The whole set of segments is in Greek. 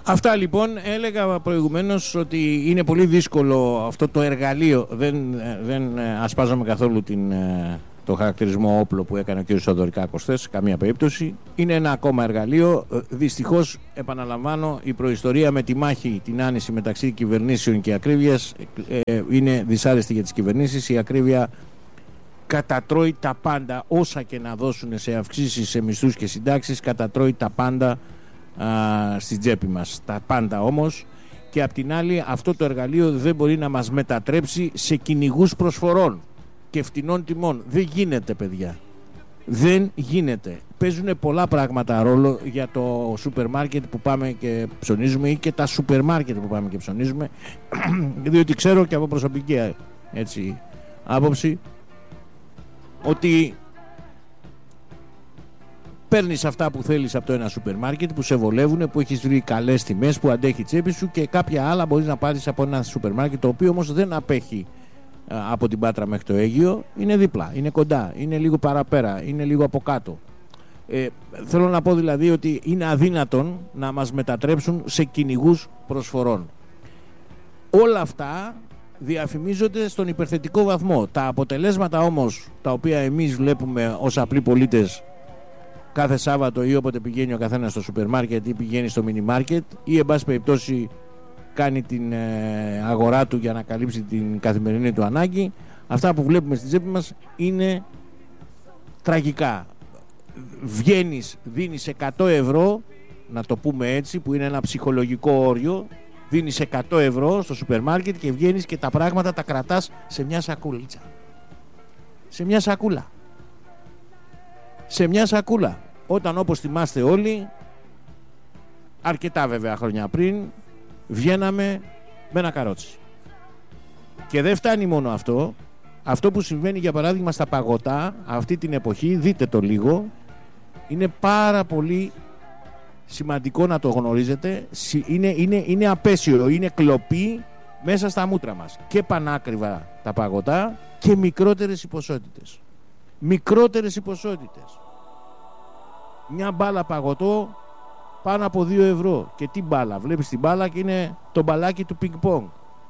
Αυτά λοιπόν. Έλεγα προηγουμένως ότι είναι πολύ δύσκολο αυτό το εργαλείο. Δεν ασπάζομαι καθόλου το χαρακτηρισμό όπλο που έκανε ο κ. Θοδωρικάκος σε καμία περίπτωση. Είναι ένα ακόμα εργαλείο. Δυστυχώς, επαναλαμβάνω, η προϊστορία με τη μάχη την άνηση μεταξύ κυβερνήσεων και ακρίβειας είναι δυσάρεστη για τις κυβερνήσεις. Η ακρίβεια κατατρώει τα πάντα, όσα και να δώσουν σε αυξήσεις, σε μισθούς και συντάξεις, κατατρώει τα πάντα στην τσέπη μας. Τα πάντα όμως. Και απ' την άλλη, αυτό το εργαλείο δεν μπορεί να μας μετατρέψει σε κυνηγούς προσφορών και φτηνών τιμών. Δεν γίνεται, παιδιά. Δεν γίνεται. Παίζουν πολλά πράγματα ρόλο για το σούπερ μάρκετ που πάμε και ψωνίζουμε ή και τα σούπερ μάρκετ που πάμε και ψωνίζουμε, διότι ξέρω και από προσωπική άποψη ότι παίρνεις αυτά που θέλεις από το ένα σούπερ μάρκετ που σε βολεύουν, που έχεις βρει καλές τιμές, που αντέχει η τσέπη σου, και κάποια άλλα μπορείς να πάρεις από ένα σούπερ μάρκετ το οποίο όμως δεν απέχει από την Πάτρα μέχρι το Αίγυο, είναι δίπλα, είναι κοντά, είναι λίγο παραπέρα, είναι λίγο από κάτω. Θέλω να πω δηλαδή ότι είναι αδύνατον να μας μετατρέψουν σε κυνηγούς προσφορών. Όλα αυτά διαφημίζονται στον υπερθετικό βαθμό. Τα αποτελέσματα όμως τα οποία εμείς βλέπουμε ως απλοί πολίτες κάθε Σάββατο ή όποτε πηγαίνει ο καθένας στο σούπερ μάρκετ ή πηγαίνει στο μίνι μάρκετ ή εν πάση περιπτώσει κάνει την αγορά του για να καλύψει την καθημερινή του ανάγκη, αυτά που βλέπουμε στην τσέπη μας είναι τραγικά. Βγαίνεις, δίνεις 100 ευρώ, να το πούμε έτσι, που είναι ένα ψυχολογικό όριο, δίνεις 100 ευρώ στο σούπερ μάρκετ και βγαίνεις και τα πράγματα τα κρατάς σε μια σακούλιτσα. Σε μια σακούλα. Σε μια σακούλα. Όταν, όπως θυμάστε όλοι, αρκετά βέβαια χρόνια πριν, βγαίναμε με ένα καρότσι. Και δεν φτάνει μόνο αυτό. Αυτό που συμβαίνει για παράδειγμα στα παγωτά αυτή την εποχή, δείτε το λίγο, είναι πάρα πολύ σημαντικό να το γνωρίζετε. Είναι απέσιο, είναι κλοπή μέσα στα μούτρα μας. Και πανάκριβα τα παγωτά και μικρότερες οι ποσότητες. Μικρότερες οι ποσότητες. Μια μπάλα παγωτό πάνω από 2 ευρώ. Και τι μπάλα? Βλέπεις την μπάλα και είναι το μπαλάκι του πινκ πονγκ.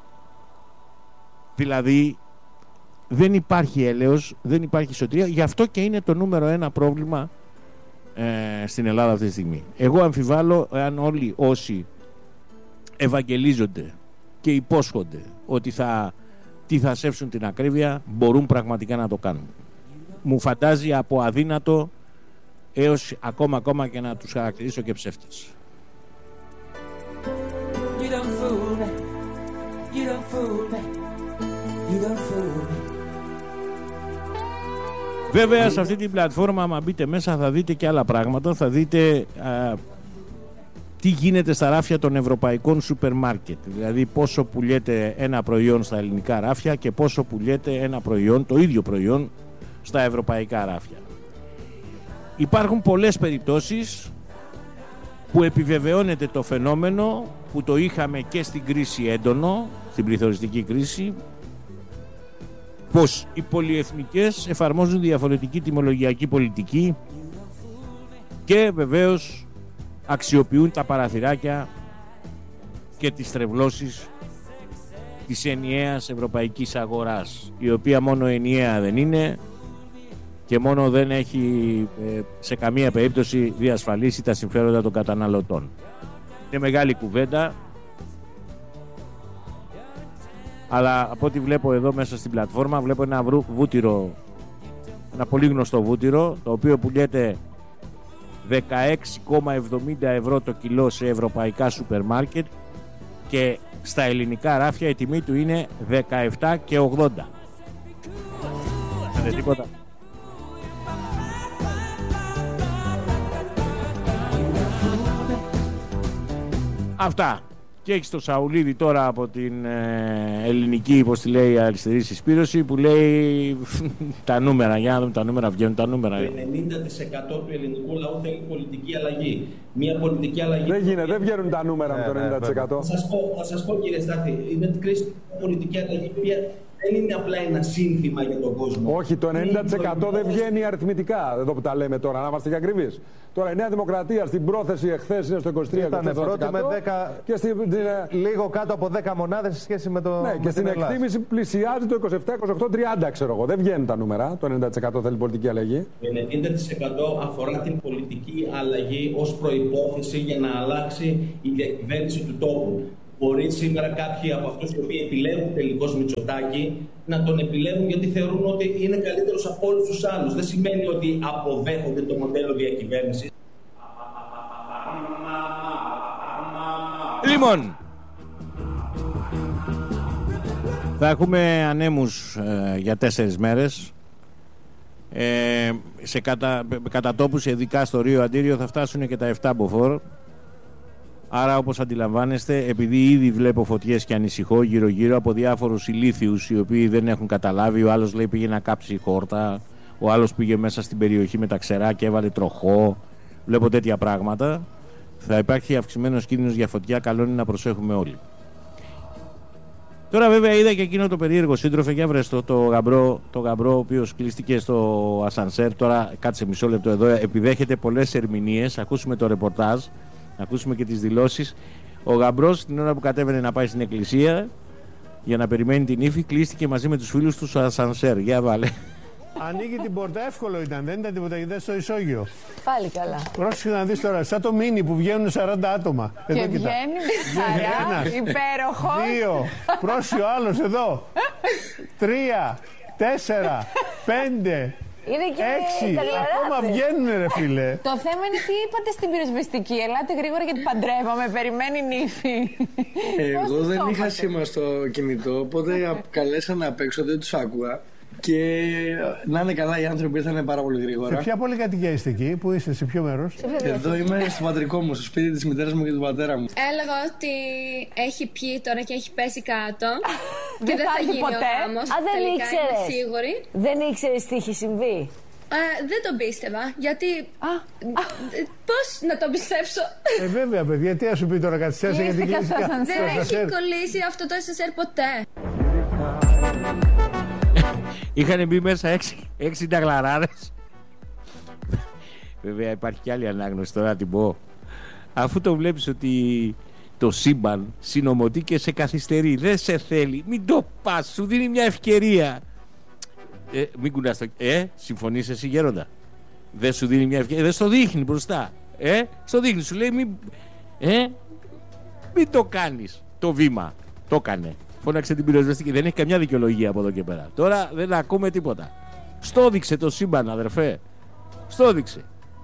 Δηλαδή δεν υπάρχει έλεος, δεν υπάρχει σωτηρία. Γι' αυτό και είναι το νούμερο 1 πρόβλημα στην Ελλάδα αυτή τη στιγμή. Εγώ αμφιβάλλω εάν όλοι όσοι ευαγγελίζονται και υπόσχονται ότι θα σέψουν την ακρίβεια μπορούν πραγματικά να το κάνουν. Μου φαντάζει από αδύνατο έως ακόμα και να τους χαρακτηρίσω και ψεύτες. Βέβαια σε αυτή την πλατφόρμα, άμα μπείτε μέσα, θα δείτε και άλλα πράγματα. Θα δείτε τι γίνεται στα ράφια των ευρωπαϊκών σούπερ μάρκετ. Δηλαδή πόσο πουλιέται ένα προϊόν στα ελληνικά ράφια και πόσο πουλιέται ένα προϊόν, το ίδιο προϊόν, στα ευρωπαϊκά ράφια. Υπάρχουν πολλές περιπτώσεις που επιβεβαιώνεται το φαινόμενο που το είχαμε και στην κρίση έντονο, στην πληθωριστική κρίση, πως οι πολυεθνικές εφαρμόζουν διαφορετική τιμολογιακή πολιτική και βεβαίως αξιοποιούν τα παραθυράκια και τις τρευλώσεις της ενιαίας ευρωπαϊκής αγοράς, η οποία μόνο ενιαία δεν είναι και μόνο δεν έχει σε καμία περίπτωση διασφαλίσει τα συμφέροντα των καταναλωτών. Είναι μεγάλη κουβέντα, αλλά από ό,τι βλέπω εδώ μέσα στην πλατφόρμα, βλέπω ένα βούτυρο, ένα πολύ γνωστό βούτυρο, το οποίο πουλιέται 16,70 ευρώ το κιλό σε ευρωπαϊκά σούπερ μάρκετ και στα ελληνικά ράφια η τιμή του είναι 17,80. Δεν είναι τίποτα. Αυτά. Και έχεις το Σαουλίδη τώρα από την ελληνική, πώς τη λέει, αριστερή συσπήρωση, που λέει τα νούμερα. Για να δούμε τα νούμερα, βγαίνουν τα νούμερα. Το 90% του ελληνικού λαού θέλει πολιτική αλλαγή. Μια πολιτική αλλαγή. Δεν γίνεται, δεν βγαίνουν τα νούμερα με το 90%. Θα σας πω, κύριε Στάθη, είναι κρίση πολιτική αλλαγή δεν είναι απλά ένα σύνθημα για τον κόσμο. Όχι, το 90% δεν βγαίνει αριθμητικά, εδώ που τα λέμε τώρα, να είμαστε και ακριβείς. Τώρα η Νέα Δημοκρατία στην πρόθεση εχθές είναι στο 23%. Ήταν πρώτη με 10, και λίγο κάτω από 10 μονάδες σε σχέση με το. Ναι, και στην εκτίμηση πλησιάζει το 27-28-30, ξέρω εγώ. Δεν βγαίνουν τα νούμερα. Το 90% θέλει πολιτική αλλαγή. Το 90% αφορά την πολιτική αλλαγή ως προϋπόθεση για να αλλάξει η διακυβέρνηση του τόπου. Μπορεί σήμερα κάποιοι από αυτούς οι οποίοι επιλέγουν τελικώς Μητσοτάκη να τον επιλέγουν γιατί θεωρούν ότι είναι καλύτερος από όλους τους άλλους. Δεν σημαίνει ότι αποδέχονται το μοντέλο διακυβέρνησης. Λοιπόν, θα έχουμε ανέμους για 4 μέρες. Σε κατά τόπους, ειδικά στο Ρίο Αντίριο, θα φτάσουν και τα 7 μποφόρ. Άρα, όπως αντιλαμβάνεστε, επειδή ήδη βλέπω φωτιές και ανησυχώ γύρω-γύρω από διάφορους ηλίθιους οι οποίοι δεν έχουν καταλάβει, ο άλλος λέει πήγε να κάψει χόρτα, ο άλλος πήγε μέσα στην περιοχή με τα ξερά και έβαλε τροχό. Βλέπω τέτοια πράγματα. Θα υπάρχει αυξημένος κίνδυνος για φωτιά. Καλό είναι να προσέχουμε όλοι. Τώρα, βέβαια, είδα και εκείνο το περίεργο σύντροφε. Για βρες το γαμπρό, ο οποίος κλείστηκε στο ασανσέρ. Τώρα, κάτσε μισό λεπτό εδώ. Επιδέχεται πολλές ερμηνείες. Ακούσουμε το ρεπορτάζ. Ακούσουμε και τις δηλώσεις. Ο γαμπρός, την ώρα που κατέβαινε να πάει στην εκκλησία για να περιμένει την ύφη, κλείστηκε μαζί με τους φίλους του στο ασανσέρ. Για βάλε. Ανοίγει την πόρτα, εύκολο ήταν, δεν ήταν τίποτα, γιατί στο ισόγειο. Πάλι καλά. Πρόσεχε να δεις τώρα, σαν το μίνι που βγαίνουν 40 άτομα. Και εδώ κοιτά. βγαίνει χαρά, υπέροχο. 2, πρόσεχε ο άλλος εδώ. 3, 4, 5. Είναι και 6, ακόμα βγαίνουν ρε φίλε. Το θέμα είναι τι είπατε στην πυροσβεστική. Ελάτε γρήγορα γιατί παντρεύαμε, περιμένει νύφη. Εγώ δεν είχα σήμα στο κινητό, οπότε καλέσανε απ' έξω, δεν τους άκουγα. Και να είναι καλά, οι άνθρωποι ήρθαν πάρα πολύ γρήγορα. Σε ποια πολυκατοικία είστε εκεί, που είστε, σε ποιο μέρος? Εδώ είμαι στο πατρικό μου, στο σπίτι της μητέρας μου και του πατέρα μου. Έλεγα ότι έχει πιει τώρα και έχει πέσει κάτω. Και δεν θα γίνει ποτέ. ο γάμος. Α, δεν ήξερες. Σίγουρη. Δεν ήξερες τι είχε συμβεί. Δεν τον πίστευα, γιατί πώς να τον πιστέψω? Βέβαια παιδιά, τι να σου πει τώρα, καθυστέρησε γιατί δεν έχει κολλήσει αυτό το SSR ποτέ. Είχαν μπει μέσα 6 ταγλαράδες. Βέβαια υπάρχει και άλλη ανάγνωση τώρα να την πω. Αφού το βλέπεις ότι το σύμπαν συνομωτεί και σε καθυστερεί, δεν σε θέλει, μην το πας, σου δίνει μια ευκαιρία. Μην κουνάς το... συμφωνείς εσύ γέροντα? Δεν σου δίνει μια ευκαιρία, δεν στο δείχνει μπροστά. Στο δείχνει, σου λέει μην το κάνεις το βήμα. Το έκανε. Φώναξε την πυροσβεστική. Δεν έχει καμιά δικαιολογία από εδώ και πέρα. Τώρα δεν ακούμε τίποτα. Στο δείξε το σύμπαν, αδερφέ. Στο δείξε.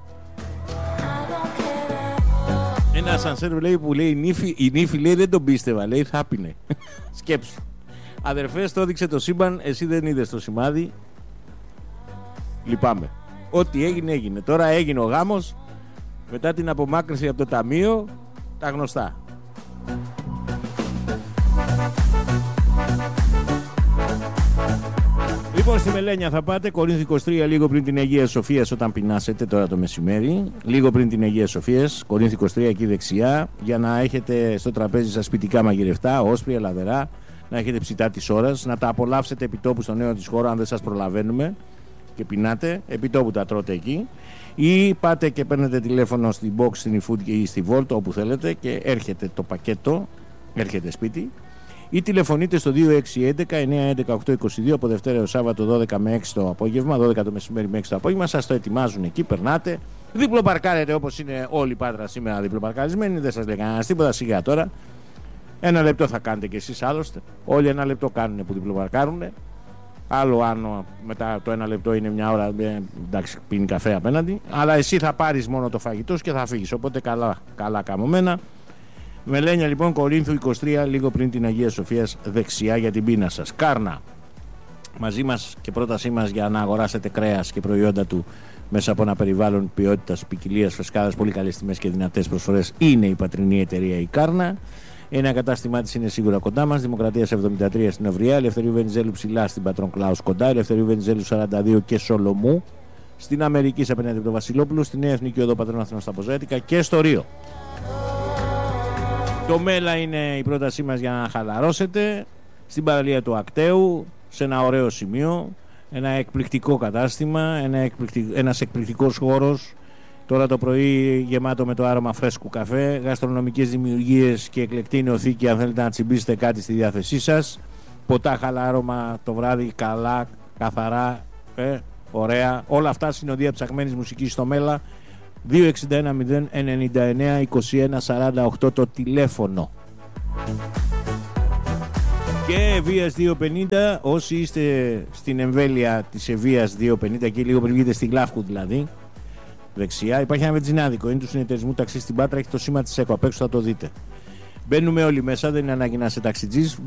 Ένα ασανσέρ λέει που λέει η νύφη λέει δεν τον πίστευα. Λέει θα πίνε. Σκέψου. Αδερφέ, στο δείξε το σύμπαν. Εσύ δεν είδες το σημάδι. Λυπάμαι. Ό,τι έγινε έγινε. Τώρα έγινε ο γάμος. Μετά την απομάκρυνση από το ταμείο. Τα γνωστά. Λοιπόν, στη Μελένια θα πάτε, Κορίνθου 23, λίγο πριν την Αγία Σοφίας όταν πεινάσετε τώρα το μεσημέρι. Λίγο πριν την Αγία Σοφίας, Κορίνθου 23 εκεί δεξιά, για να έχετε στο τραπέζι σας σπιτικά μαγειρευτά, όσπρια, λαδερά, να έχετε ψητά της ώρας, να τα απολαύσετε επιτόπου στο νέο της χώρα αν δεν σας προλαβαίνουμε και πεινάτε, επιτόπου τα τρώτε εκεί. Ή πάτε και παίρνετε τηλέφωνο στην Box, στην eFood ή στη Volt, όπου θέλετε και έρχεται το πακέτο, έρχεται σπίτι. Ή τηλεφωνείτε στο 2611-911-822 από Δευτέρα έως Σάββατο 12 με 6 το απόγευμα, 12 το μεσημέρι με 6 το απόγευμα. Σας το ετοιμάζουν εκεί, περνάτε. Διπλοπαρκάρετε όπως είναι όλη η Πάτρα σήμερα διπλοπαρκαρισμένη. Δεν σας λέει κανένας τίποτα, σιγά τώρα. 1 λεπτό θα κάνετε κι εσείς άλλωστε. Όλοι 1 λεπτό κάνουν που διπλοπαρκάρουν. Άλλο αν μετά το 1 λεπτό είναι μια ώρα, εντάξει, πίνει καφέ απέναντι. Αλλά εσύ θα πάρεις μόνο το φαγητό και θα φύγεις. Οπότε καλά καμωμένα. Μελένια λοιπόν, Κορίνθου 23, λίγο πριν την Αγία Σοφίας, δεξιά για την πείνα σας. Κάρνα, μαζί μας και πρότασή μας για να αγοράσετε κρέας και προϊόντα του μέσα από ένα περιβάλλον ποιότητας, ποικιλίας, φρεσκάδας, πολύ καλές τιμές και δυνατές προσφορές, είναι η πατρινή εταιρεία η Κάρνα. Ένα κατάστημά της είναι σίγουρα κοντά μας, Δημοκρατίας 73 στην Ευρεία, Ελευθερίου Βενιζέλου ψηλά στην Πατρών Κλάους κοντά, Ελευθερίου Βενιζέλου 42 και Σολομού, στην Αμερική απέναντι από το Βασιλόπουλο, στην Νέα Εθνική Οδό Πατρών Αθηνών στα Ποζέτικα και στο Ρίο. Το Μέλα είναι η πρότασή μας για να χαλαρώσετε. Στην παραλία του Ακταίου, σε ένα ωραίο σημείο, ένα εκπληκτικό κατάστημα, ένας εκπληκτικός χώρος. Τώρα το πρωί γεμάτο με το άρωμα φρέσκου καφέ, γαστρονομικές δημιουργίες και εκλεκτή νεοθήκη αν θέλετε να τσιμπήσετε κάτι στη διάθεσή σας. Ποτά χαλάρωμα το βράδυ, καλά, καθαρά, ωραία. Όλα αυτά συνοδεία ψαχμένης μουσικής στο Μέλα. 261-099-2148 το τηλέφωνο. Και Ευβοίας 250, όσοι είστε στην εμβέλεια της Ευβοίας 250 και λίγο πριν βγείτε στη Γλάφκου δηλαδή, δεξιά, υπάρχει ένα βενζινάδικο, είναι του συνεταιρισμού ταξί στην Πάτρα, έχει το σήμα της ΕΚΟ, απ' έξω θα το δείτε. Μπαίνουμε όλοι μέσα, δεν είναι ανάγκη να είσαι ταξιτζής.